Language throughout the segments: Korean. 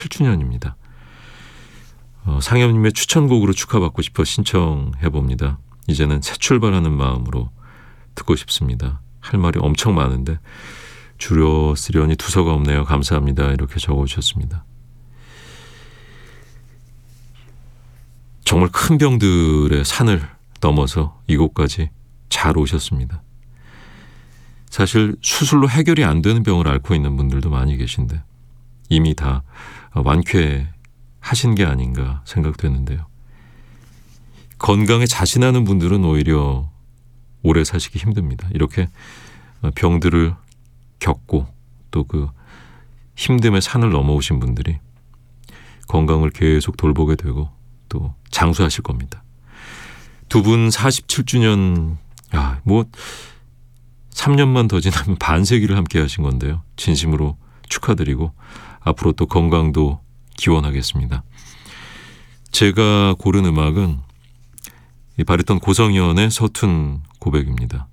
7주년입니다. 상엽님의 추천곡으로 축하받고 싶어 신청해봅니다. 이제는 새 출발하는 마음으로 듣고 싶습니다. 할 말이 엄청 많은데 줄여 쓰려니 두서가 없네요. 감사합니다. 이렇게 적어주셨습니다. 정말 큰 병들의 산을 넘어서 이곳까지 잘 오셨습니다. 사실 수술로 해결이 안 되는 병을 앓고 있는 분들도 많이 계신데 이미 다 완쾌하신 게 아닌가 생각되는데요. 건강에 자신하는 분들은 오히려 오래 사시기 힘듭니다. 이렇게 병들을 겪고 또 그 힘듦의 산을 넘어오신 분들이 건강을 계속 돌보게 되고 또 장수하실 겁니다. 두 분 47주년, 3년만 더 지나면 반세기를 함께 하신 건데요. 진심으로 축하드리고 앞으로 또 건강도 기원하겠습니다. 제가 고른 음악은 이 바리톤 고성현의 서툰 고백입니다.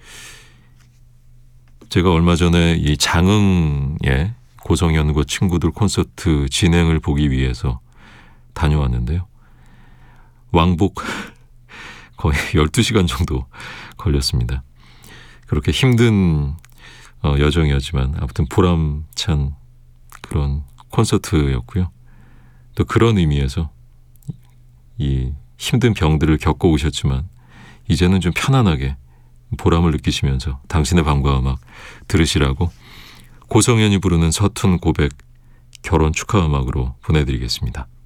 제가 얼마 전에 이 장흥의 고성현과 친구들 콘서트 진행을 보기 위해서 다녀왔는데요. 왕복 거의 12시간 정도 걸렸습니다. 그렇게 힘든 여정이었지만 아무튼 보람찬 그런 콘서트였고요. 또 그런 의미에서 이 힘든 병들을 겪어오셨지만 이제는 좀 편안하게 보람을 느끼시면서 당신의 밤과 음악 들으시라고 고성현이 부르는 서툰 고백 결혼 축하 음악으로 보내드리겠습니다.